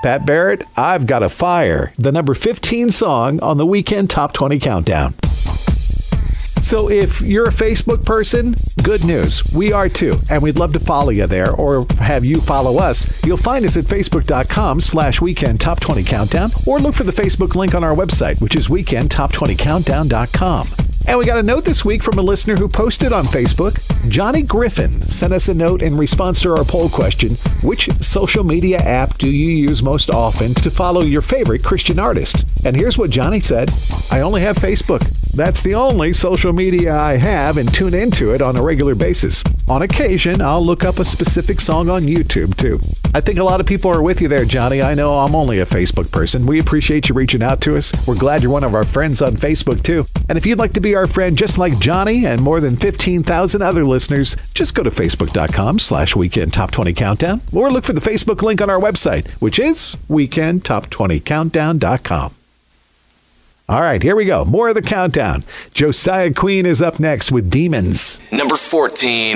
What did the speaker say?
Pat Barrett, I've Got a Fire, the number 15 song on the Weekend Top 20 Countdown. So if you're a Facebook person, good news. We are too. And we'd love to follow you there or have you follow us. You'll find us at facebook.com/Weekend Top 20 Countdown or look for the Facebook link on our website, which is weekendtop20countdown.com. And we got a note this week from a listener who posted on Facebook. Johnny Griffin sent us a note in response to our poll question, which social media app do you use most often to follow your favorite Christian artist? And here's what Johnny said. I only have Facebook. That's the only social media I have and tune into it on a regular basis. On occasion, I'll look up a specific song on YouTube, too. I think a lot of people are with you there, Johnny. I know I'm only a Facebook person. We appreciate you reaching out to us. We're glad you're one of our friends on Facebook, too. And if you'd like to be our friend just like Johnny and more than 15,000 other listeners, just go to facebook.com/Weekend Top 20 Countdown or look for the Facebook link on our website, which is weekendtop20countdown.com. All right, here we go. More of the countdown. Josiah Queen is up next with Demons. Number 14.